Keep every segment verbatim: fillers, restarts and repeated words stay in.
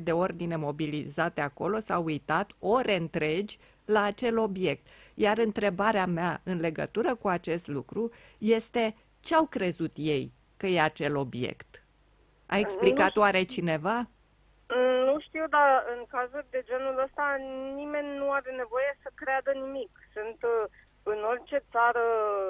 de ordine mobilizate acolo s-au uitat ore întregi la acel obiect. Iar întrebarea mea în legătură cu acest lucru este ce au crezut ei că e acel obiect? A explicat oare cineva? Nu știu, dar în cazuri de genul ăsta nimeni nu are nevoie să creadă nimic. Sunt în orice țară,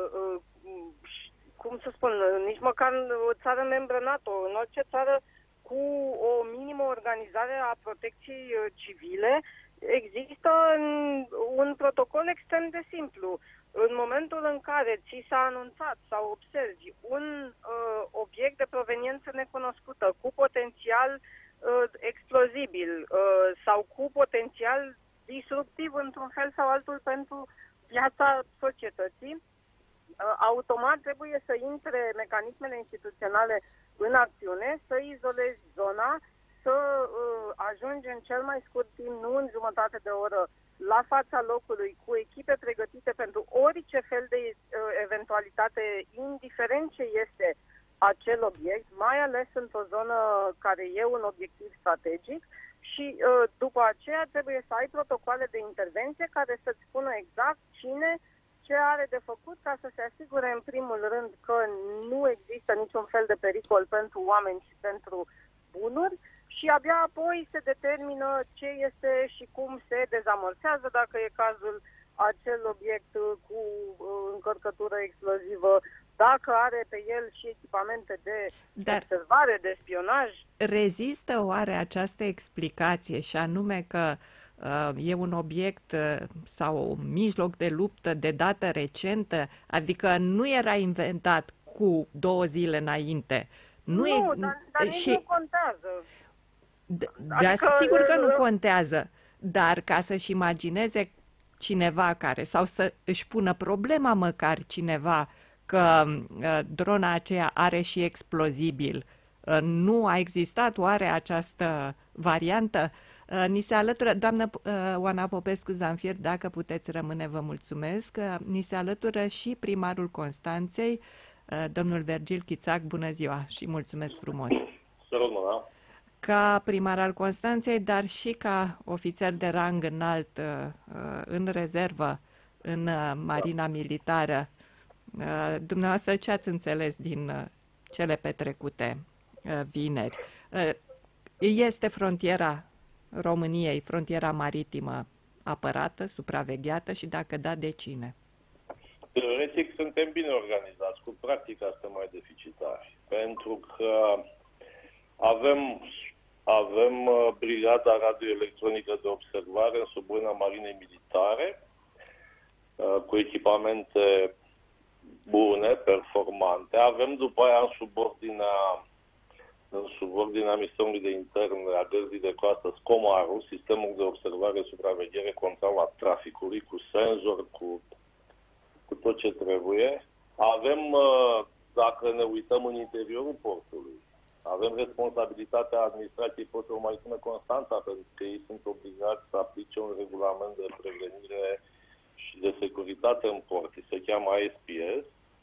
cum să spun, nici măcar o țară membră NATO, în orice țară cu o minimă organizare a protecției civile, există un protocol extrem de simplu. În momentul în care ți s-a anunțat sau observi un uh, obiect de proveniență necunoscută cu potențial uh, explozibil uh, sau cu potențial disruptiv într-un fel sau altul pentru viața societății, uh, automat trebuie să intre mecanismele instituționale în acțiune, să izolezi zona, să uh, ajungi în cel mai scurt timp, nu în jumătate de oră, la fața locului, cu echipe pregătite pentru orice fel de uh, eventualitate, indiferent ce este acel obiect, mai ales într-o zonă care e un obiectiv strategic și uh, după aceea trebuie să ai protocoale de intervenție care să-ți spună exact cine ce are de făcut ca să se asigure în primul rând că nu există niciun fel de pericol pentru oameni și pentru bunuri și abia apoi se determină ce este și cum se dezamorsează, dacă e cazul, acel obiect cu încărcătură explozivă, dacă are pe el și echipamente de Dar observare, de spionaj. Rezistă oare această explicație și anume că uh, e un obiect uh, sau un mijloc de luptă de dată recentă, adică nu era inventat cu două zile înainte? Nu, nu e, dar, dar și... nici nu contează. Dar adică, sigur că nu contează, dar ca să-și imagineze cineva care, sau să își pună problema măcar cineva că uh, drona aceea are și explozibil, uh, nu a existat oare această variantă? Uh, ni se alătură, doamnă uh, Oana Popescu-Zamfir, dacă puteți rămâne, vă mulțumesc, uh, ni se alătură și primarul Constanței, uh, domnul Vergil Chițac, bună ziua și mulțumesc frumos! Rămână. Ca primar al Constanței, dar și ca ofițer de rang înalt în rezervă în Marina Militară. Dumneavoastră, ce ați înțeles din cele petrecute vineri? Este frontiera României, frontiera maritimă, apărată, supravegheată și dacă da, de cine? Teoretic suntem bine organizați, cu practica suntem mai deficitari, pentru că avem Avem uh, brigada radioelectronică de observare în subordinea Marinei Militare, uh, cu echipamente bune, performante. Avem după aia în subordinea, în subordinea Ministerului de Interne a Gărzii de Coastă Scomaru, sistemul de observare, supraveghere, control a traficului, cu senzor, cu, cu tot ce trebuie. Avem, uh, dacă ne uităm în interiorul portului, avem responsabilitatea administrației portului Maritimă Constanța, pentru că ei sunt obligați să aplice un regulament de prevenire și de securitate în port. Se cheamă A S P S.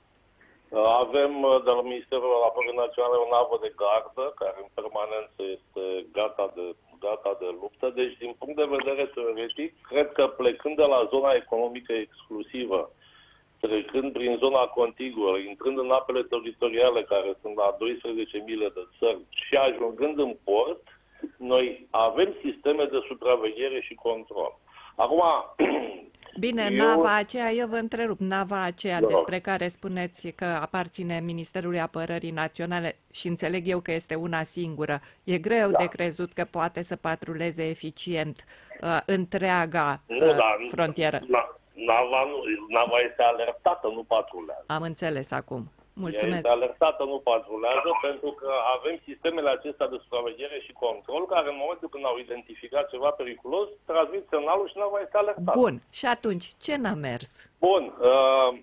Avem de la Ministerul Apărării Naționale o navă de gardă, care în permanență este gata de, gata de luptă. Deci, din punct de vedere teoretic, cred că plecând de la zona economică exclusivă, trecând prin zona contiguă, intrând în apele teritoriale care sunt la douăsprezece mile de țări și ajungând în port, noi avem sisteme de supraveghere și control. Acum, Bine, eu... nava aceea, eu vă întrerup, nava aceea da. despre care spuneți că aparține Ministerului Apărării Naționale și înțeleg eu că este una singură, e greu da. de crezut că poate să patruleze eficient uh, întreaga uh, nu, da, frontieră. Da. Nava, nu, nava este alertată, nu patrulează. Am înțeles acum. Mulțumesc. Ea este alertată, nu patrulează, pentru că avem sistemele acestea de supraveghere și control, care în momentul când au identificat ceva periculos, transmit semnalul și nava este alertată. Bun. Și atunci, ce n-a mers? Bun. Uh,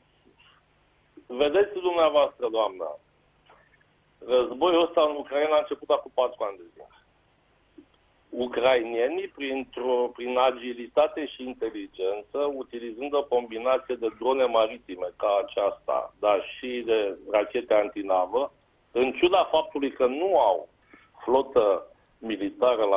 vedeți dumneavoastră, doamna, războiul ăsta în Ucraina a început acum patru ani de zile. Ucrainienii, printr-o, prin agilitate și inteligență, utilizând o combinație de drone maritime ca aceasta, dar și de rachete antinavă, în ciuda faptului că nu au flotă militară la